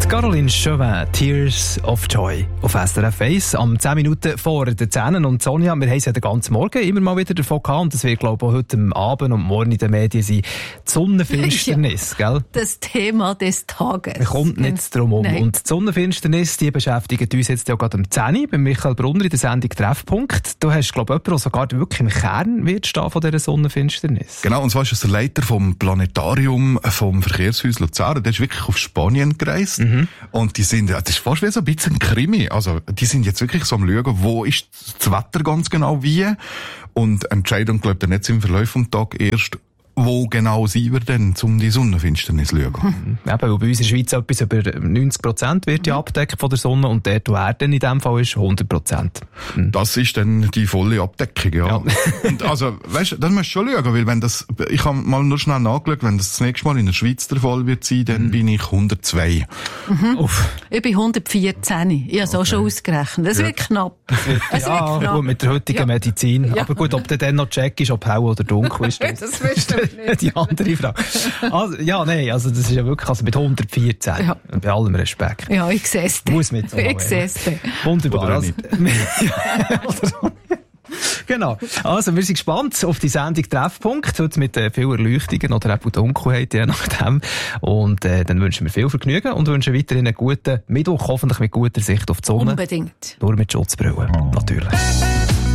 Caroline Chauvin, Tears of Joy auf SRF 1. Am 10 Minuten vor den 10. Und Sonja, wir haben es ja den ganzen Morgen immer mal wieder davon gehabt. Und das wird, glaube ich, auch heute Abend und morgen in den Medien sein. Die Sonnenfinsternis, ja, gell? Das Thema des Tages. Man kommt nicht drum herum. Nein. Und die Sonnenfinsternis, die beschäftigt uns jetzt ja gerade am 10. bei Michael Brunner in der Sendung Treffpunkt. Du hast, glaube ich, jemanden, der sogar wirklich im Kern wird stehen von dieser Sonnenfinsternis. Genau, und zwar ist es der Leiter vom Planetarium vom Verkehrshaus Luzern. Der ist wirklich auf Spanien gereist. Und die sind, das ist fast wie so ein bisschen ein Krimi. Also, die sind jetzt wirklich so am Schauen, wo ist das Wetter ganz genau wie. Und Entscheidung, glaube ich, dann jetzt im Verlauf vom Tag erst, wo genau sind wir denn, um die Sonnenfinsternis zu schauen? Eben, weil bei uns in der Schweiz etwas über 90% wird ja abgedeckt von der Sonne und dort, wo er dann in dem Fall ist, 100%. Das ist dann die volle Abdeckung, ja. Und also, weißt du, das musst du schon schauen, weil wenn das, ich habe mal nur schnell nachgeschaut, wenn das nächste Mal in der Schweiz der Fall wird sein, dann bin ich 102. Ich bin 114. Ich habe es auch schon ausgerechnet. Das wird knapp. Ja, gut, mit der heutigen Medizin. Aber gut, ob der dann noch check ist, ob hell oder dunkel ist. Das wirst du nicht. Die andere Frage. Also, ja, nein, also das ist ja wirklich, also mit 114. Ja. Bei allem Respekt. Ja, ich sehe es. Muss mit so Ich sehe es. Wunderbar. Oder auch Also, genau. Also, wir sind gespannt auf die Sendung Treffpunkt. Heute mit viel Erleuchtungen oder auch Dunkelheit, je nachdem. Und dann wünschen wir viel Vergnügen und wünschen weiterhin einen guten Mittwoch, hoffentlich mit guter Sicht auf die Sonne. Unbedingt. Nur mit Schutzbrille, natürlich.